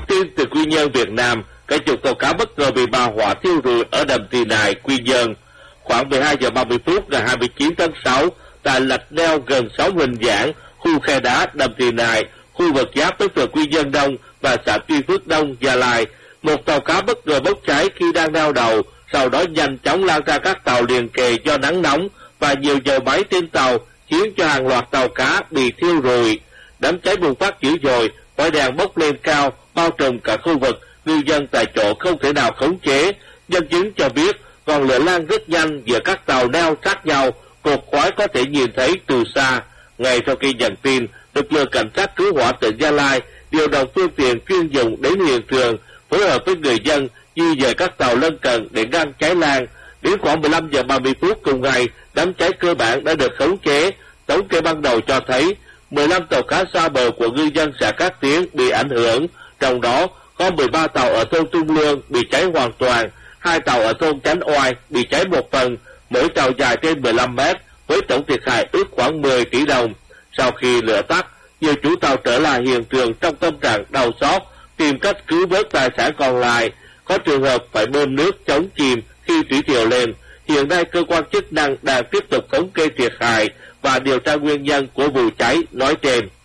tin từ Quy Nhơn, Việt Nam, cả chục tàu cá bất ngờ bị bão hỏa thiêu rụi ở đầm Tỳ Nại, Quy Nhơn. Khoảng 12 giờ 30 phút ngày 29 tháng 6, tại lạch neo gần sóng Huỳnh Giảng, khu khe đá đầm Tỳ Nại, khu vực giáp với phường Quy Nhơn Đông và xã Tuy Phước Đông, Gia Lai, một tàu cá bất ngờ bốc cháy khi đang neo đậu, sau đó nhanh chóng lan ra các tàu liền kề do nắng nóng và nhiều giờ máy trên tàu, khiến cho hàng loạt tàu cá bị thiêu rụi. Đám cháy bùng phát dữ dội, khói đen bốc lên cao, bao trùm cả khu vực, ngư dân tại chỗ không thể nào khống chế. Nhân chứng cho biết ngọn lửa lan rất nhanh giữa các tàu neo sát nhau, cột khói có thể nhìn thấy từ xa. Ngay sau khi nhận tin, lực lượng cảnh sát cứu hỏa tỉnh Gia Lai điều động phương tiện chuyên dụng đến hiện trường, phối hợp với người dân di dời các tàu lân cận để ngăn cháy lan. Đến khoảng 15 giờ 30 phút cùng ngày, đám cháy cơ bản đã được khống chế. Thống kê ban đầu cho thấy 15 tàu cá xa bờ của ngư dân xã Cát Tiến bị ảnh hưởng, trong đó có 13 tàu ở thôn Trung Lương bị cháy hoàn toàn, 2 tàu ở thôn Chánh Oai bị cháy một phần, mỗi tàu dài trên 15 mét, với tổng thiệt hại ước khoảng 10 tỷ đồng. Sau khi lửa tắt, nhiều chủ tàu trở lại hiện trường trong tâm trạng đau xót, tìm cách cứu vớt tài sản còn lại. Có trường hợp phải bơm nước chống chìm khi thủy triều lên. Hiện nay cơ quan chức năng đang tiếp tục thống kê thiệt hại và điều tra nguyên nhân của vụ cháy nói trên.